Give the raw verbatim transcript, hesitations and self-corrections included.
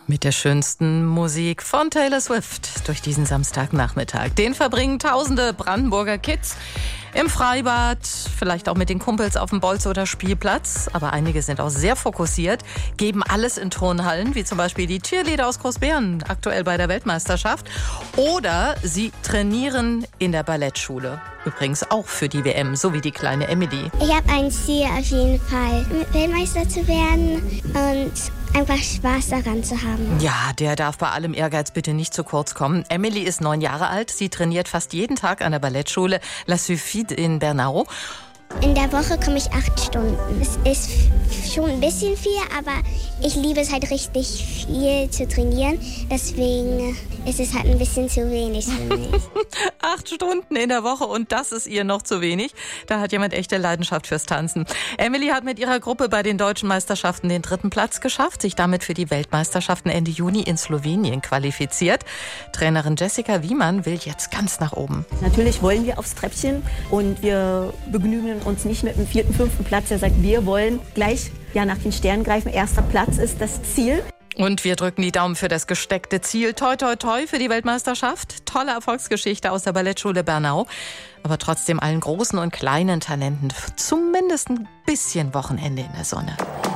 Mit der schönsten Musik von Taylor Swift durch diesen Samstagnachmittag. Den verbringen tausende Brandenburger Kids im Freibad, vielleicht auch mit den Kumpels auf dem Bolz- oder Spielplatz. Aber einige sind auch sehr fokussiert, geben alles in Turnhallen, wie zum Beispiel die Cheerleader aus Großbären, aktuell bei der Weltmeisterschaft. Oder sie trainieren in der Ballettschule. Übrigens auch für die W M, so wie die kleine Emily. Ich habe ein Ziel auf jeden Fall, Weltmeister zu werden und einfach Spaß daran zu haben. Ja, der darf bei allem Ehrgeiz bitte nicht zu kurz kommen. Emily ist neun Jahre alt. Sie trainiert fast jeden Tag an der Ballettschule La Sulfide in Bernau. In der Woche komme ich acht Stunden. Es ist schon ein bisschen viel, aber ich liebe es halt richtig viel zu trainieren. Deswegen ist es halt ein bisschen zu wenig für mich. Acht Stunden in der Woche und das ist ihr noch zu wenig. Da hat jemand echte Leidenschaft fürs Tanzen. Emily hat mit ihrer Gruppe bei den deutschen Meisterschaften den dritten Platz geschafft, sich damit für die Weltmeisterschaften Ende Juni in Slowenien qualifiziert. Trainerin Jessica Wiemann will jetzt ganz nach oben. Natürlich wollen wir aufs Treppchen und wir begnügen uns nicht mit dem vierten, fünften Platz. Er sagt, wir wollen gleich ja, nach den Sternen greifen. Erster Platz ist das Ziel. Und wir drücken die Daumen für das gesteckte Ziel. Toi, toi, toi für die Weltmeisterschaft. Tolle Erfolgsgeschichte aus der Ballettschule Bernau. Aber trotzdem allen großen und kleinen Talenten zumindest ein bisschen Wochenende in der Sonne.